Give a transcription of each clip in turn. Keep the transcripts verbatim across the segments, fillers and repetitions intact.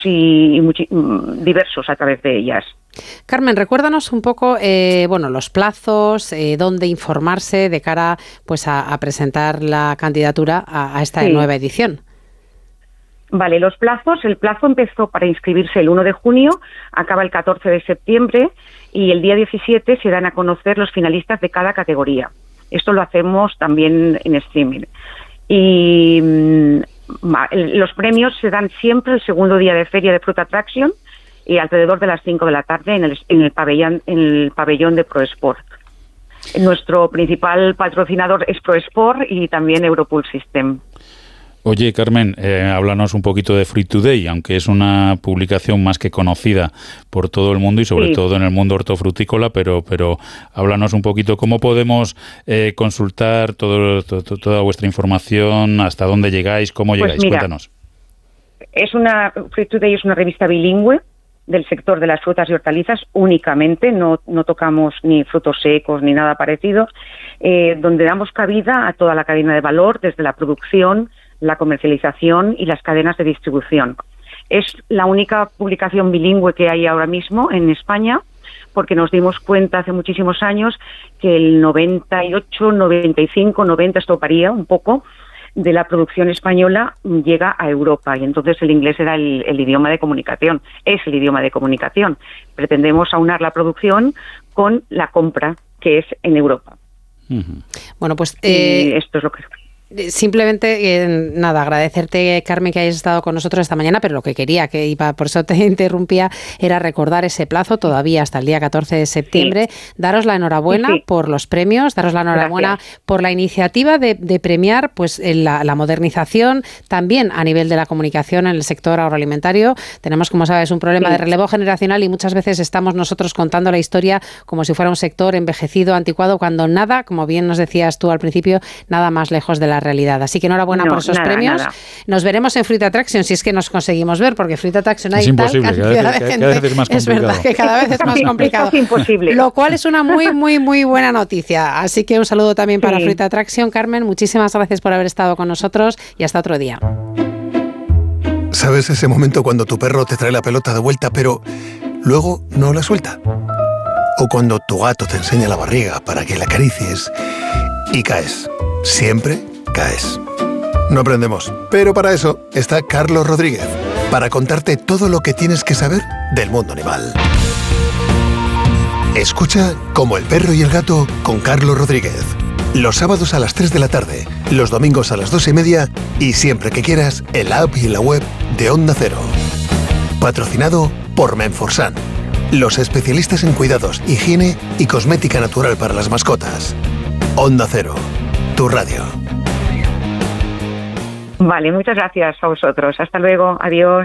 y, y muchi- diversos a través de ellas. Carmen, recuérdanos un poco, eh, bueno, los plazos, eh, dónde informarse de cara, pues, a, a presentar la candidatura a, a esta Sí. nueva edición. Vale, los plazos, el plazo empezó para inscribirse el uno de junio, acaba el catorce de septiembre y el día diecisiete se dan a conocer los finalistas de cada categoría. Esto lo hacemos también en streaming. Y mm, los premios se dan siempre el segundo día de feria de Fruit Attraction y alrededor de las cinco de la tarde en el, en el pabellón en el pabellón de ProSport. Nuestro principal patrocinador es ProSport y también Europool System. Oye, Carmen, eh, háblanos un poquito de Fruit Today, aunque es una publicación más que conocida por todo el mundo y sobre Sí. todo en el mundo hortofrutícola, pero pero háblanos un poquito cómo podemos eh, consultar todo, to- to- toda vuestra información, hasta dónde llegáis, cómo Pues llegáis. mira, Cuéntanos. Es una Fruit Today es una revista bilingüe del sector de las frutas y hortalizas únicamente, no, no tocamos ni frutos secos ni nada parecido, eh, donde damos cabida a toda la cadena de valor, desde la producción, la comercialización y las cadenas de distribución. Es la única publicación bilingüe que hay ahora mismo en España, porque nos dimos cuenta hace muchísimos años que el noventa y ocho, noventa y cinco, noventa, esto varía un poco, de la producción española llega a Europa y entonces el inglés era el, el idioma de comunicación, es el idioma de comunicación. Pretendemos aunar la producción con la compra, que es en Europa. Ujú. Bueno, pues Y eh, esto es lo que... simplemente, eh, nada, agradecerte, Carmen, que hayas estado con nosotros esta mañana, pero lo que quería, que iba, por eso te interrumpía, era recordar ese plazo todavía hasta el día catorce de septiembre. Sí. Daros la enhorabuena sí, sí. por los premios, daros la enhorabuena Gracias. por la iniciativa de, de premiar pues la, la modernización también a nivel de la comunicación en el sector agroalimentario. Tenemos, como sabes, un problema sí. de relevo generacional y muchas veces estamos nosotros contando la historia como si fuera un sector envejecido, anticuado, cuando nada, como bien nos decías tú al principio, nada más lejos de la realidad. Así que enhorabuena no, por esos nada, premios. Nada. Nos veremos en Fruit Attraction si es que nos conseguimos ver, porque Fruit Attraction hay es imposible, tal cantidad cada vez, de gente. Cada vez es más complicado. Es verdad que cada vez es más complicado. Es imposible. Lo cual es una muy, muy, muy buena noticia. Así que un saludo también para sí. Fruit Attraction. Carmen, muchísimas gracias por haber estado con nosotros y hasta otro día. ¿Sabes ese momento cuando tu perro te trae la pelota de vuelta, pero luego no la suelta? O cuando tu gato te enseña la barriga para que la acaricies y caes. Siempre caes. No aprendemos, pero para eso está Carlos Rodríguez, para contarte todo lo que tienes que saber del mundo animal. Escucha Como el perro y el gato con Carlos Rodríguez. Los sábados a las tres de la tarde, los domingos a las dos y media y siempre que quieras en la app y en la web de Onda Cero. Patrocinado por Menforsan, los especialistas en cuidados, higiene y cosmética natural para las mascotas. Onda Cero, tu radio. Vale, muchas gracias a vosotros. Hasta luego. Adiós.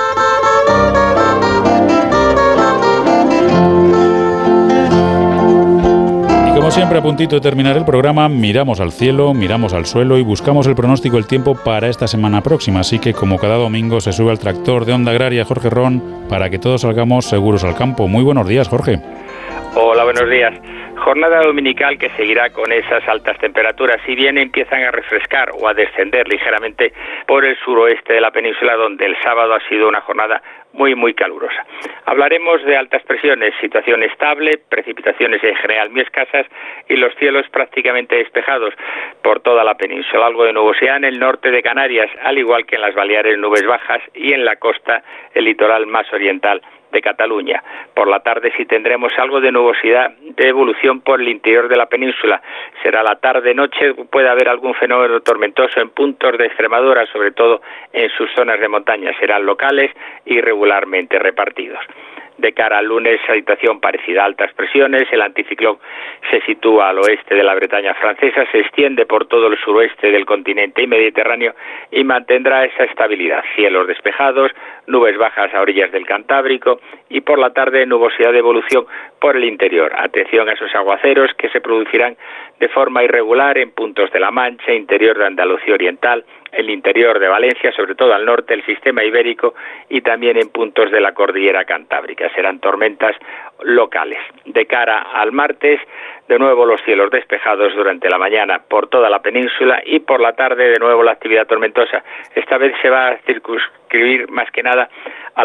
Y como siempre, a puntito de terminar el programa, miramos al cielo, miramos al suelo y buscamos el pronóstico del tiempo para esta semana próxima. Así que, como cada domingo, se sube al tractor de Onda Agraria Jorge Ron para que todos salgamos seguros al campo. Muy buenos días, Jorge. Hola, buenos días. Jornada dominical que seguirá con esas altas temperaturas, si bien empiezan a refrescar o a descender ligeramente por el suroeste de la península, donde el sábado ha sido una jornada muy, muy calurosa. Hablaremos de altas presiones, situación estable, precipitaciones en general muy escasas y los cielos prácticamente despejados por toda la península. Algo de nubosidad en el norte de Canarias, al igual que en las Baleares, nubes bajas, y en la costa, el litoral más oriental de Cataluña. Por la tarde sí tendremos algo de nubosidad de evolución por el interior de la península. Será la tarde-noche, puede haber algún fenómeno tormentoso en puntos de Extremadura, sobre todo en sus zonas de montaña. Serán locales y regularmente repartidos. De cara al lunes, situación parecida, altas presiones, el anticiclón se sitúa al oeste de la Bretaña francesa, se extiende por todo el suroeste del continente y Mediterráneo y mantendrá esa estabilidad. Cielos despejados, nubes bajas a orillas del Cantábrico y por la tarde nubosidad de evolución por el interior. Atención a esos aguaceros que se producirán de forma irregular en puntos de La Mancha, interior de Andalucía Oriental, el interior de Valencia, sobre todo al norte, el sistema ibérico y también en puntos de la cordillera cantábrica. Serán tormentas locales. De cara al martes, de nuevo los cielos despejados durante la mañana por toda la península y por la tarde de nuevo la actividad tormentosa. Esta vez se va a circunscribir más que nada a